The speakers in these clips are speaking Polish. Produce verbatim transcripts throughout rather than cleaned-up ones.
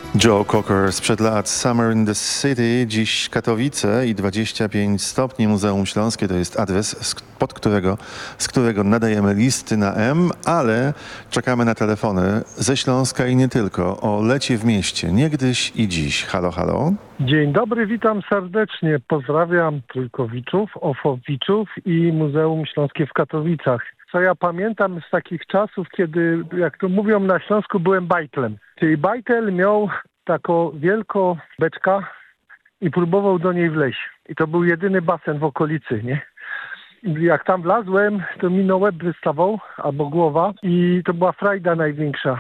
Joe Cocker sprzed lat Summer in the City, dziś Katowice i dwadzieścia pięć stopni. Muzeum Śląskie to jest adres, pod którego, z którego nadajemy listy na M, ale czekamy na telefony ze Śląska i nie tylko. O lecie w mieście, niegdyś i dziś. Halo, halo. Dzień dobry, witam serdecznie. Pozdrawiam Trójkowiczów, Ofowiczów i Muzeum Śląskie w Katowicach. Co ja pamiętam z takich czasów, kiedy, jak to mówią na Śląsku, byłem bajtlem. Czyli bajtel miał taką wielką beczkę i próbował do niej wleźć. I to był jedyny basen w okolicy, nie? Jak tam wlazłem, to mi na łeb wystawał, albo głowa i to była frajda największa.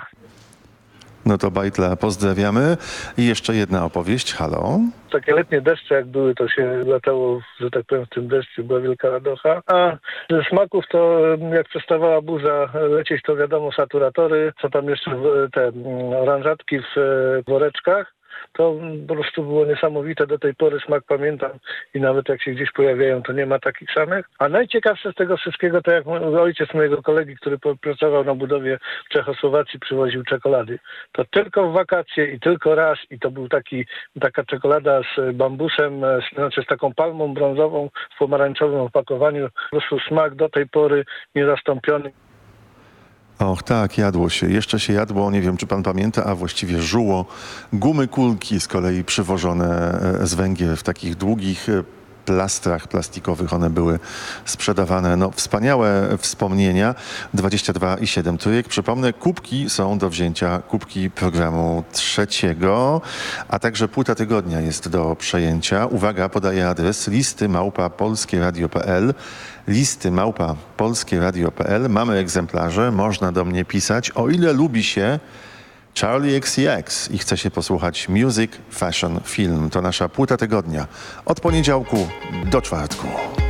No to bajtla pozdrawiamy. I jeszcze jedna opowieść. Halo. Takie letnie deszcze jak były, to się latało, że tak powiem, w tym deszczu, była wielka radocha. A ze smaków to jak przestawała burza lecieć, to wiadomo, saturatory, co tam jeszcze te oranżatki w woreczkach. To po prostu było niesamowite. Do tej pory smak pamiętam i nawet jak się gdzieś pojawiają, to nie ma takich samych. A najciekawsze z tego wszystkiego to jak ojciec mojego kolegi, który pracował na budowie w Czechosłowacji, przywoził czekolady. To tylko w wakacje i tylko raz i to był taki, taka czekolada z bambusem, znaczy z taką palmą brązową w pomarańczowym opakowaniu. Po prostu smak do tej pory niezastąpiony. Och tak, jadło się. Jeszcze się jadło, nie wiem czy pan pamięta, a właściwie żuło. Gumy kulki z kolei przywożone z Węgier w takich długich plastrach plastikowych. One były sprzedawane. No wspaniałe wspomnienia. dwadzieścia dwa i siedem trójek. Przypomnę, kubki są do wzięcia. Kubki programu trzeciego, a także płyta tygodnia jest do przejęcia. Uwaga, podaję adres listy małpa polskie radio kropka p l. Listy małpa polskie radio kropka p l. Mamy egzemplarze, można do mnie pisać, o ile lubi się Charli X C X i chce się posłuchać Music, Fashion, Film. To nasza płyta tygodnia od poniedziałku do czwartku.